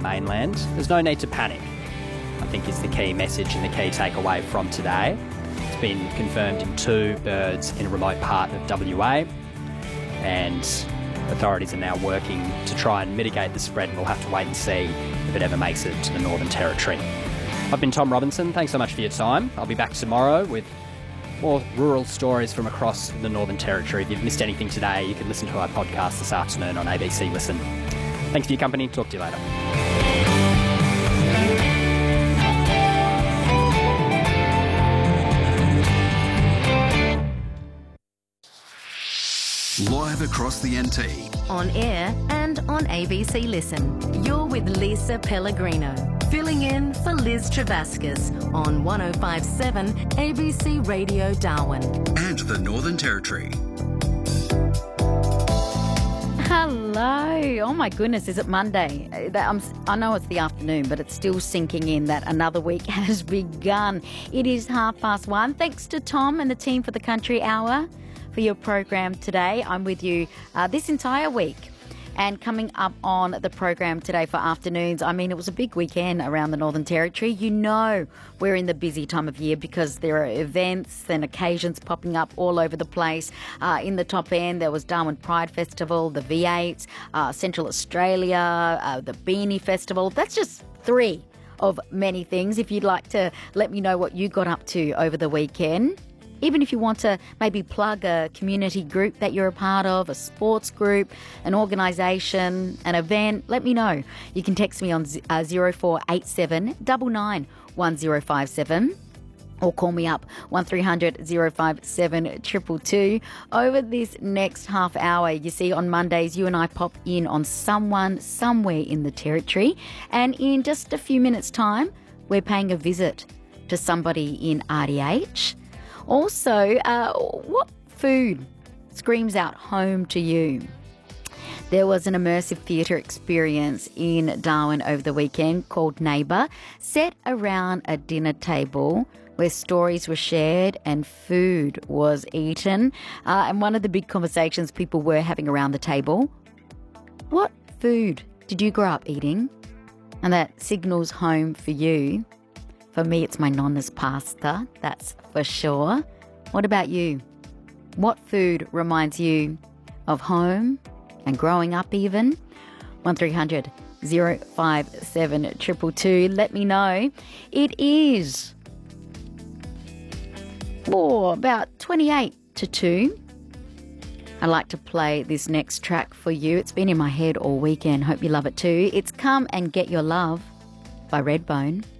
mainland. There's no need to panic, I think, is the key message and the key takeaway from today. It's been confirmed in 2 birds in a remote part of WA, and authorities are now working to try and mitigate the spread, and we'll have to wait and see if it ever makes it to the Northern Territory. I've been Tom Robinson. Thanks so much for your time. I'll be back tomorrow with more rural stories from across the Northern Territory. If you've missed anything today, you can listen to our podcast this afternoon on ABC Listen. Thanks for your company. Talk to you later. Live across the NT. On air and on ABC Listen. You're with Lisa Pellegrino, filling in for Liz Travascus on 105.7 ABC Radio Darwin. And the Northern Territory. Hello. Oh my goodness, is it Monday? I know it's the afternoon, but it's still sinking in that another week has begun. It is 1:30. Thanks to Tom and the team for the Country Hour for your program today. I'm with you this entire week. And coming up on the program today for afternoons, I mean, it was a big weekend around the Northern Territory. You know we're in the busy time of year because there are events and occasions popping up all over the place. In the top end, there was Darwin Pride Festival, the V8, Central Australia, the Beanie Festival. That's just 3 of many things. If you'd like to let me know what you got up to over the weekend, even if you want to maybe plug a community group that you're a part of, a sports group, an organisation, an event, let me know. You can text me on 0487 99 1057 or call me up 1300 057 222. Over this next half hour, you see, on Mondays, you and I pop in on someone somewhere in the Territory. And in just a few minutes' time, we're paying a visit to somebody in RDH. Also, what food screams out home to you? There was an immersive theatre experience in Darwin over the weekend called Neighbour, set around a dinner table where stories were shared and food was eaten. And one of the big conversations people were having around the table, what food did you grow up eating? And that signals home for you. For me, it's my nonna's pasta, that's for sure. What about you? What food reminds you of home and growing up even? 1300 057 222. Let me know. It is about 28 to 2. I'd like to play this next track for you. It's been in my head all weekend. Hope you love it too. It's Come and Get Your Love by Redbone.